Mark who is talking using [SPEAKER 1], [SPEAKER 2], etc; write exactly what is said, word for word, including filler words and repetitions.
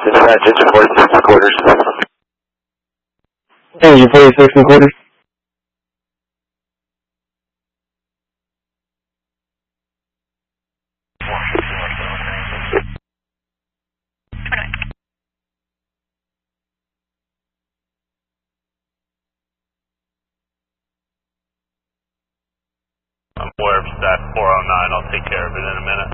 [SPEAKER 1] Dispatch, engine forty-six and quarters.
[SPEAKER 2] Engine forty-six and quarters.
[SPEAKER 3] I'm aware of stat four oh nine. I'll take care of it in a minute.